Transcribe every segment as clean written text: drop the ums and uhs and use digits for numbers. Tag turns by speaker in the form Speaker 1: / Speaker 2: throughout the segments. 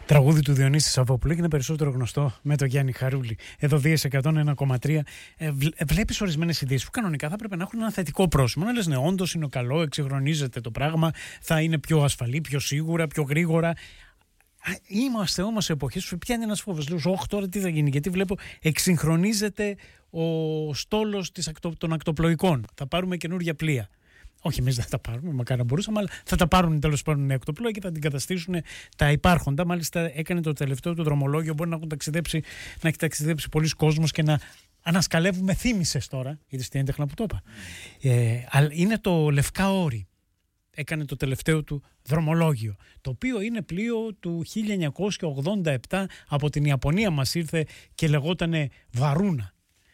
Speaker 1: Τραγούδι του Διονύση Σαββόπουλου, είναι περισσότερο γνωστό με το Γιάννη Χαρούλη. Εδώ Δίες 101,3. Βλέπεις ορισμένες ειδήσεις που κανονικά θα πρέπει να έχουν ένα θετικό πρόσημο. Να λες ναι, όντως είναι καλό, εξυγχρονίζεται το πράγμα, θα είναι πιο ασφαλή, πιο σίγουρα, πιο γρήγορα. Είμαστε όμως σε εποχές που πιάνει ένας φόβος. Λέω, όχι τώρα τι θα γίνει, γιατί βλέπω εξυγχρονίζεται ο στόλος των ακτοπλοϊκών. Θα πάρουμε καινούργια πλοία. Όχι, εμείς δεν θα τα πάρουμε, μακάρι να μπορούσαμε, αλλά θα τα πάρουν τέλος πάντων οι ακτοπλοϊκοί και θα αντικαταστήσουν τα υπάρχοντα. Μάλιστα, έκανε το τελευταίο του δρομολόγιο. Μπορεί να έχει ταξιδέψει πολλοί κόσμος και να ανασκαλεύουμε. Θύμησες τώρα, γιατί στην έντεχνα που το είπα. Είναι το Λευκά Όρη. Έκανε το τελευταίο του δρομολόγιο, το οποίο είναι πλοίο του 1987, από την Ιαπωνία μας ήρθε και λεγότανε Βαρούνα.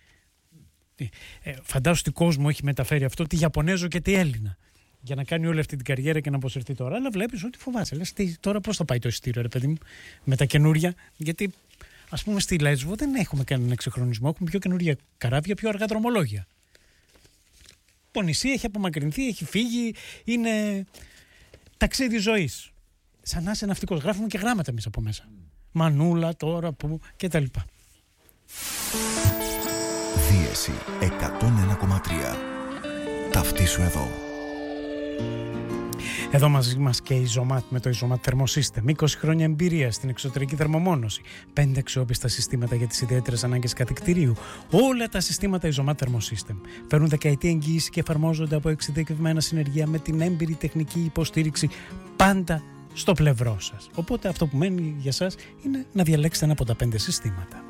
Speaker 1: Φαντάσου τι κόσμο έχει μεταφέρει αυτό, τι Ιαπωνέζο και τι Έλληνα, για να κάνει όλη αυτή την καριέρα και να αποσυρθεί τώρα. Αλλά βλέπεις ότι φοβάσαι. Λες, τώρα πώς θα πάει το εισιτήριο, ρε παιδί μου, με τα καινούρια? Γιατί ας πούμε στη Λέσβο δεν έχουμε κανέναν εξυγχρονισμό. Έχουμε πιο καινούρια καράβια, πιο αργά δρομολόγια. Το νησί έχει απομακρυνθεί, έχει φύγει, είναι ταξίδι ζωής. Σαν να είσαι ναυτικός. Γράφουμε και γράμματα εμείς από μέσα. Μανούλα, τώρα, που και τα λοιπά.
Speaker 2: Δίεση 101,3. Ταυτίσου εδώ.
Speaker 1: Εδώ μαζί μας και η Zomat με το Zomat Thermosystem. 20 χρόνια εμπειρία στην εξωτερική θερμομόνωση. 5 αξιόπιστα συστήματα για τις ιδιαίτερες ανάγκες κατοικητηρίου. Όλα τα συστήματα η Zomat Thermosystem φέρνουν δεκαετή εγγύηση και εφαρμόζονται από εξειδικευμένα συνεργεία με την έμπειρη τεχνική υποστήριξη πάντα στο πλευρό σας. Οπότε αυτό που μένει για σας είναι να διαλέξετε ένα από τα 5 συστήματα.